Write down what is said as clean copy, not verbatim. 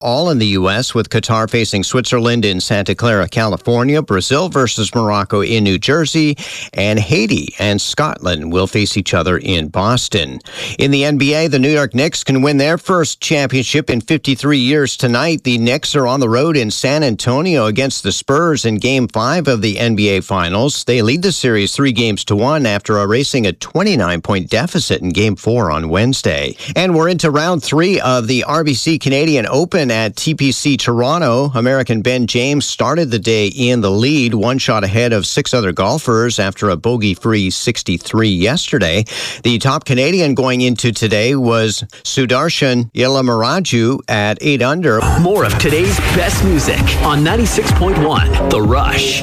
all in the U.S., with Qatar facing Switzerland in Santa Clara, California, Brazil versus Morocco in New Jersey, and Haiti and Scotland will face each other in Boston. In the NBA, the New York Knicks can win their first championship in 53 years tonight. The Knicks are on the road in San Antonio against the Spurs in Game 5 of the NBA Finals. They lead the series 3-1 after erasing a 29-point deficit in Game 4 on Wednesday. And we're into round 3 of the RBC Canadian Open at TPC Toronto. American Ben James started the day in the lead, one shot ahead of 6 other golfers after a bogey-free 63 yesterday. The top Canadian going into today was Sudarshan Yelamaraju at 8 under. More of today's best music on 96.1 The Rush.